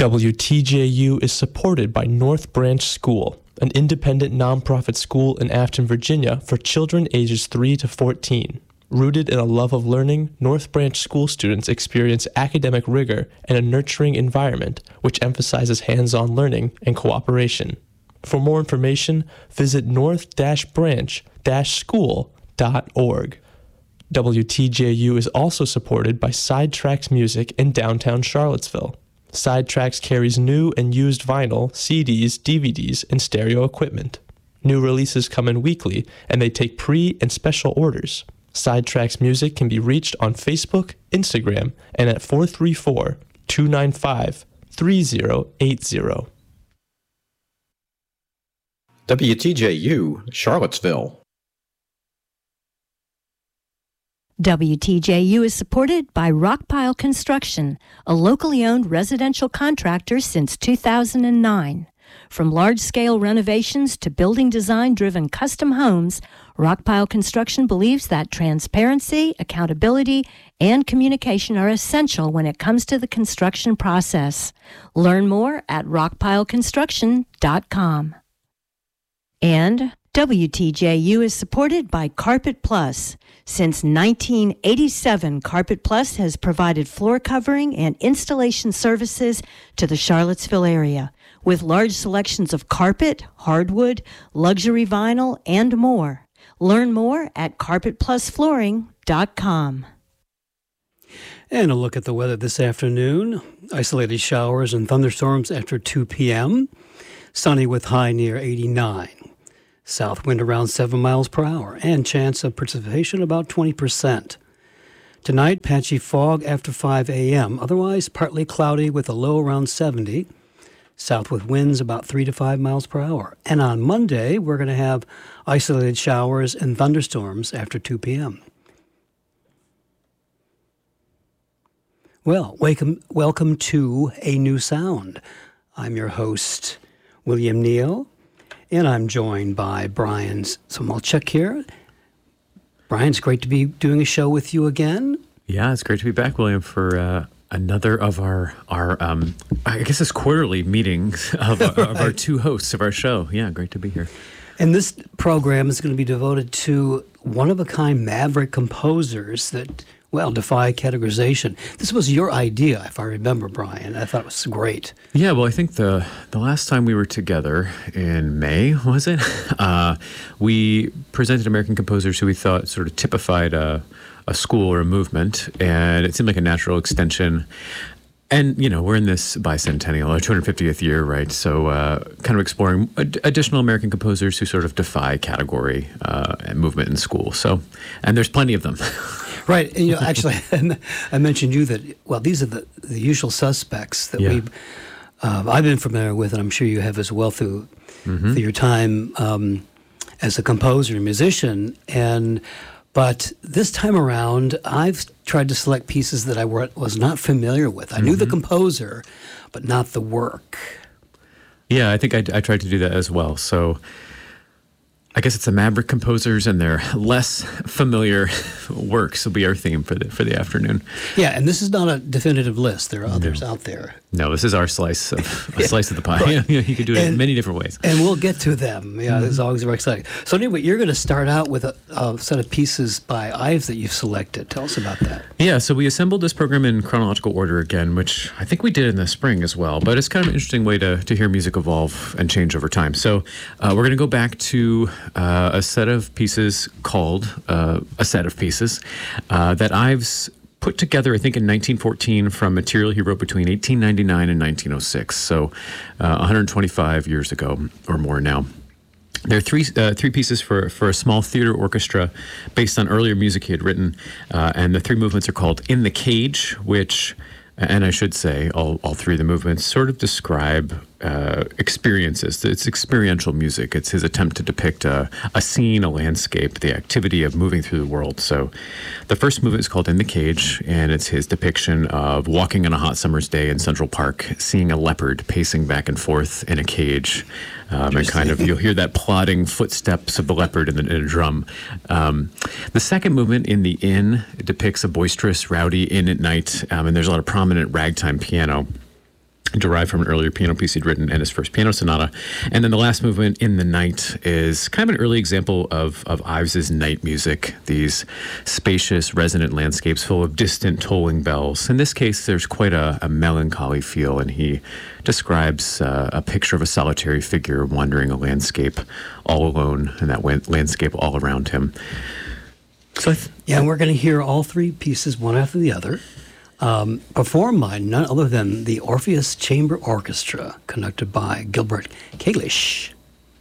WTJU is supported by North Branch School, an independent nonprofit school in Afton, Virginia for children ages 3 to 14. Rooted in a love of learning, North Branch School students experience academic rigor and a nurturing environment which emphasizes hands-on learning and cooperation. For more information, visit north-branch-school.org. WTJU is also supported by Sidetracks Music in downtown Charlottesville. Sidetracks carries new and used vinyl, CDs, DVDs, and stereo equipment. New releases come in weekly, and they take pre- and special orders. Sidetracks Music can be reached on Facebook, Instagram, and at 434-295-3080. WTJU, Charlottesville. WTJU is supported by Rockpile Construction, a locally owned residential contractor since 2009. From large-scale renovations to building design-driven custom homes, Rockpile Construction believes that transparency, accountability, and communication are essential when it comes to the construction process. Learn more at rockpileconstruction.com. And WTJU is supported by Carpet Plus. Since 1987, Carpet Plus has provided floor covering and installation services to the Charlottesville area, with large selections of carpet, hardwood, luxury vinyl, and more. Learn more at carpetplusflooring.com. And a look at the weather this afternoon. Isolated showers and thunderstorms after 2 p.m. Sunny with high near 89. South wind around 7 miles per hour, and chance of precipitation about 20%. Tonight, patchy fog after 5 a.m. Otherwise, partly cloudy with a low around 70. South with winds about 3 to 5 miles per hour. And on Monday, we're going to have isolated showers and thunderstorms after 2 p.m. Well, welcome to A New Sound. I'm your host, William Neal. And I'm joined by Brian Smolchuk here. Brian, it's great to be doing a show with you again. Yeah, it's great to be back, William, for another of our I guess it's quarterly meetings of our two hosts of our show. Yeah, great to be here. And this program is going to be devoted to one-of-a-kind maverick composers that, well, defy categorization. This was your idea, if I remember, Brian. I thought it was great. Yeah, well, I think the last time we were together in May, was it? We presented American composers who we thought sort of typified a school or a movement, and it seemed like a natural extension. And, you know, we're in this bicentennial, our 250th year, right? So kind of exploring additional American composers who sort of defy category and movement in school. So, and there's plenty of them. Right. And, you know, actually, I mentioned you that, well, these are the usual suspects that I've been familiar with, and I'm sure you have as well through your time as a composer and musician. But this time around, I've tried to select pieces that I was not familiar with. I knew the composer, but not the work. Yeah, I think I tried to do that as well. So I guess it's the maverick composers and their less familiar works will be our theme for the afternoon. Yeah, and this is not a definitive list. There are others out there. No, this is our slice of slice of the pie. Right. You could do it in many different ways. And we'll get to them. Yeah, this is always very exciting. So anyway, you're going to start out with a set of pieces by Ives that you've selected. Tell us about that. Yeah, so we assembled this program in chronological order again, which I think we did in the spring as well. But it's kind of an interesting way to hear music evolve and change over time. So we're going to go back to a set of pieces called A Set of Pieces that Ives put together, I think, in 1914 from material he wrote between 1899 and 1906, so 125 years ago or more now. There are three pieces for a small theater orchestra based on earlier music he had written, and the three movements are called In the Cage, which, and I should say, all three of the movements sort of describe experiences. It's experiential music. It's his attempt to depict a scene, a landscape, the activity of moving through the world. So the first movement is called In the Cage, and it's his depiction of walking on a hot summer's day in Central Park, seeing a leopard pacing back and forth in a cage. And kind of, you'll hear that plodding footsteps of the leopard in a drum. The second movement, In the Inn, depicts a boisterous, rowdy inn at night, and there's a lot of prominent ragtime piano. derived from an earlier piano piece he'd written and his first piano sonata. And then the last movement, In the Night, is kind of an early example of Ives's night music, these spacious, resonant landscapes full of distant tolling bells. In this case, there's quite a melancholy feel, and he describes a picture of a solitary figure wandering a landscape all alone, and that landscape all around him. So and we're going to hear all three pieces, one after the other. Performed by none other than the Orpheus Chamber Orchestra, conducted by Gilbert Kalish.